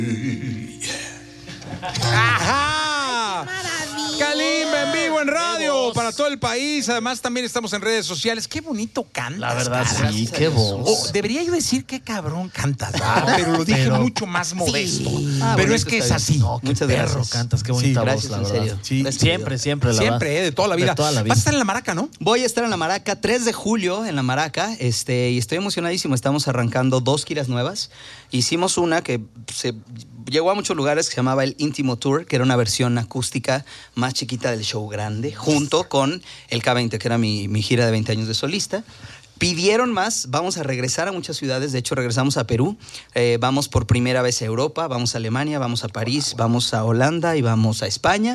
¡Ajá! Kalimba en vivo en radio para todo el país. Además, también estamos en redes sociales. Qué bonito cantas. La verdad, caras. sí, qué voz. Debería yo decir qué cabrón cantas, pero lo dije mucho más modesto. Pero bueno, es que es está así. No, qué Muchas perro gracias. cantas, qué bonita voz, gracias, la en verdad. serio. Sí. Siempre, la verdad. Siempre, de toda la vida. De toda la vida. Vas a estar en la Maraca, ¿no? Voy a estar en la Maraca 3 de julio en la Maraca, y estoy emocionadísimo. Estamos arrancando 2 giras nuevas. Hicimos una que se llegó a muchos lugares, que se llamaba el Íntimo Tour, que era una versión acústica más chiquita del show grande, junto con el K20, que era mi gira de 20 años de solista. Pidieron más, vamos a regresar a muchas ciudades, de hecho regresamos a Perú, vamos por primera vez a Europa, vamos a Alemania, vamos a París, vamos a Holanda y vamos a España,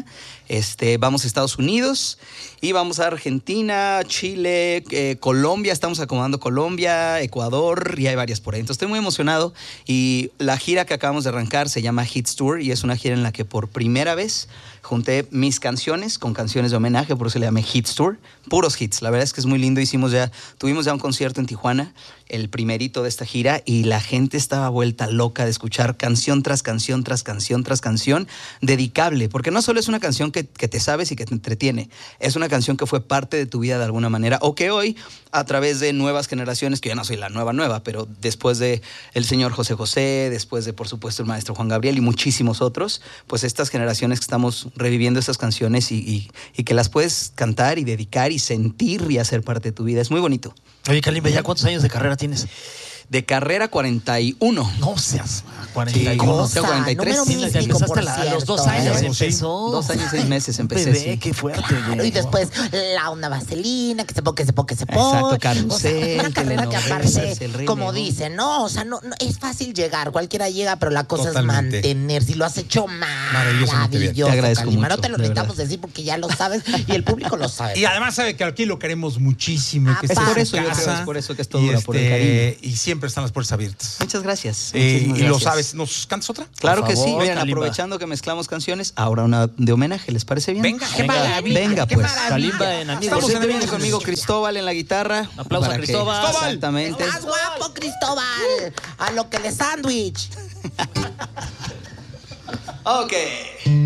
vamos a Estados Unidos y vamos a Argentina, Chile, Colombia, estamos acomodando Colombia, Ecuador y hay varias por ahí. Entonces estoy muy emocionado y la gira que acabamos de arrancar se llama Hits Tour y es una gira en la que por primera vez junté mis canciones con canciones de homenaje, por eso le llamé Hits Tour, puros hits. La verdad es que es muy lindo. Tuvimos ya un concierto en Tijuana, el primerito de esta gira, y la gente estaba vuelta loca de escuchar canción tras canción, tras canción, tras canción, dedicable, porque no solo es una canción que te sabes y que te entretiene, es una canción que fue parte de tu vida de alguna manera, o que hoy, a través de nuevas generaciones, que yo no soy la nueva, pero después de el señor José José, después de, por supuesto, el maestro Juan Gabriel y muchísimos otros, pues estas generaciones que estamos reviviendo estas canciones y que las puedes cantar y dedicar y sentir y hacer parte de tu vida. Es muy bonito. Oye, Kalimba, ¿ya cuántos años de carrera tienes? De carrera 41. No seas, Sí, 41. cosa, 43. número místico, Empezaste por a los 2 cierto, años, ¿eh? empezó. 2 años, 6 meses empecé, Bebé, sí. qué fuerte. Claro, güey. y después la onda vaselina, que se pone. Exacto, carrusel, O sea, una carrera que aparte, el Rey como León. dicen, no, es fácil llegar, cualquiera llega, pero la cosa Totalmente. es mantener. Si lo has hecho Maravillosamente bien. maravilloso, Te agradezco Kalimba. mucho, No te lo de necesitamos verdad. decir porque ya lo sabes y el público lo sabe. Y además sabe que aquí lo queremos muchísimo. Y que Es esta por su eso, yo creo, casa. es por eso que esto dura, por el cariño. Y siempre están las puertas abiertas. Muchas gracias. Y Muchísimas lo gracias. sabes. ¿Nos cantas otra? Claro Por que sí. favor, Miren, Kalimba. aprovechando que mezclamos canciones, ahora una de homenaje, ¿les parece bien? Venga, ¡Qué maravilla! Venga, ¡Qué pues. maravilla! Kalimba en Amigos. Por Estamos cierto, en viene Amigos. conmigo Cristóbal en la guitarra. Aplauso a Para que- Cristóbal. Exactamente. ¡El más guapo, Cristóbal! A lo que le sándwich. Ok.